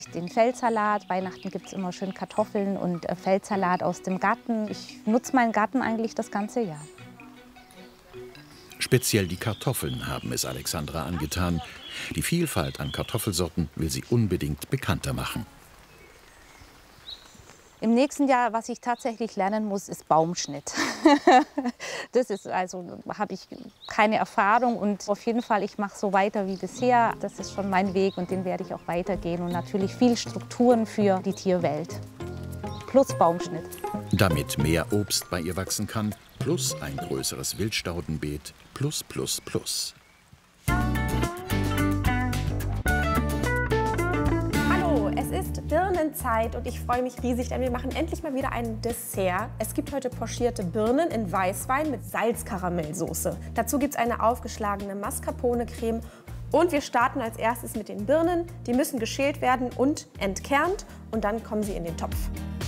Den Feldsalat, Weihnachten gibt es immer schön Kartoffeln und Feldsalat aus dem Garten. Ich nutze meinen Garten eigentlich das ganze Jahr. Speziell die Kartoffeln haben es Alexandra angetan. Die Vielfalt an Kartoffelsorten will sie unbedingt bekannter machen. Im nächsten Jahr, was ich tatsächlich lernen muss, ist Baumschnitt. Das ist habe ich keine Erfahrung und auf jeden Fall, ich mache so weiter wie bisher. Das ist schon mein Weg und den werde ich auch weitergehen und natürlich viel Strukturen für die Tierwelt. Plus Baumschnitt. Damit mehr Obst bei ihr wachsen kann, plus ein größeres Wildstaudenbeet, plus, plus, plus. Es ist Birnenzeit und ich freue mich riesig, denn wir machen endlich mal wieder ein Dessert. Es gibt heute pochierte Birnen in Weißwein mit Salzkaramellsoße. Dazu gibt es eine aufgeschlagene Mascarpone-Creme und wir starten als erstes mit den Birnen. Die müssen geschält werden und entkernt und dann kommen sie in den Topf.